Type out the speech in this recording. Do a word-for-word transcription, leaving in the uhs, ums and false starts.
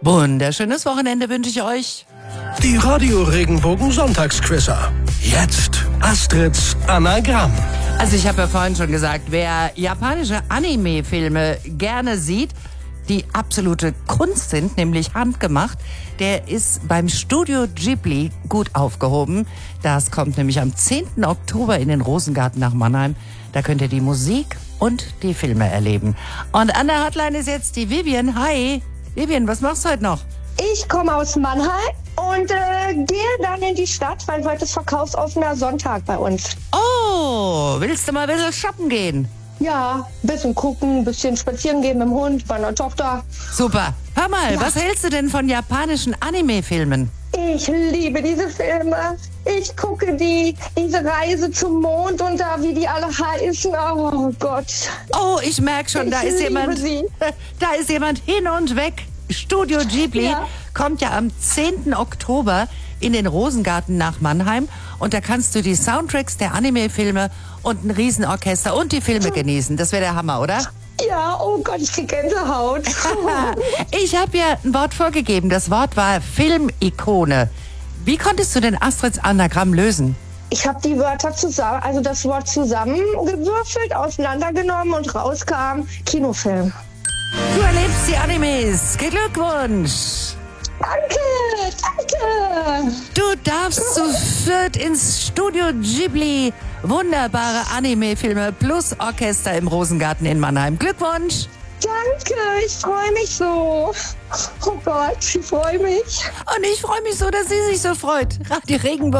Wunderschönes Wochenende wünsche ich euch. Die Radio Regenbogen Sonntagsquizzer. Jetzt Astrids Anagramm. Also ich habe ja vorhin schon gesagt, wer japanische Anime-Filme gerne sieht, die absolute Kunst sind, nämlich handgemacht, der ist beim Studio Ghibli gut aufgehoben. Das kommt nämlich am zehnten Oktober in den Rosengarten nach Mannheim. Da könnt ihr die Musik und die Filme erleben. Und an der Hotline ist jetzt die Vivian. Hi. Vivian, was machst du heute noch? Ich komme aus Mannheim und äh, gehe dann in die Stadt, weil heute ist verkaufsoffener Sonntag bei uns. Oh, willst du mal ein bisschen shoppen gehen? Ja, ein bisschen gucken, ein bisschen spazieren gehen mit dem Hund, meiner Tochter. Super. Hör mal, Ja. was hältst du denn von japanischen Anime-Filmen? Ich liebe diese Filme. Ich gucke die, diese Reise zum Mond und da, wie die alle heißen. Oh Gott. Oh, ich merke schon, da Ich ist liebe jemand, sie. da ist jemand hin und weg. Studio Ghibli Ja. kommt ja am zehnten Oktober in den Rosengarten nach Mannheim und da kannst du die Soundtracks der Anime-Filme und ein Riesenorchester und die Filme genießen. Das wäre der Hammer, oder? Ja, oh Gott, ich krieg Gänsehaut. Ich habe ja ein Wort vorgegeben. Das Wort war Filmikone. Wie konntest du denn Astrids Anagramm lösen? Ich habe die Wörter zusammen, also das Wort zusammengewürfelt, auseinandergenommen und rauskam Kinofilm. Du erlebst die Animes. Glückwunsch! Danke, danke. Du darfst zu viert ins Studio Ghibli. Wunderbare Anime-Filme plus Orchester im Rosengarten in Mannheim. Glückwunsch! Danke, ich freue mich so. Oh Gott, ich freue mich. Und ich freue mich so, dass sie sich so freut. Radio Regenbogen.